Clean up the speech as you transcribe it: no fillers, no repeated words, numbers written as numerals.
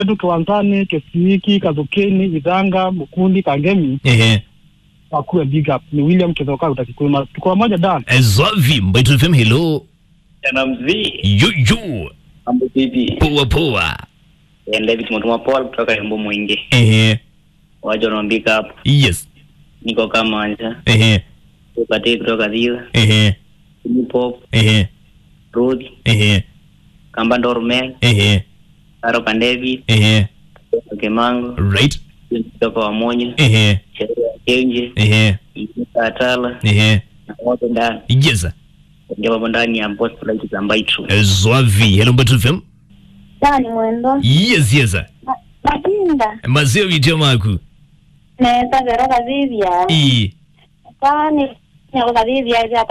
Edu Kiwanzani, Kesiki, Kazukeni, Idanga, Mukundi, Kangemi. Wakuwe big up. Ni William Kizoka utakikuma. Tuko moja Dan. Zwavi, Mbaitu FM, hello. Yana mzee. Yo. Mambo vipi? Poa. David Motuma Paul kutoka Embo Mwingi. Waje wanaambika hapo. Yes. Niko kama anja. Upate kutoka Dhila. Pop. Rudi. Kamba Dormel. Aro Kandevi. Kemango. Right. Kutoka Wamonya. Chenje. Atala. Na wote ndani. Yes. Ndio ndani ya Post Flight za Mbaitu. Zwavi, hello Mbaitu FM. Dani mwendo. Yes. Matinda. Mazio vijamaku. Nesa veroka vivia. Ii. Kwani, veroka vivia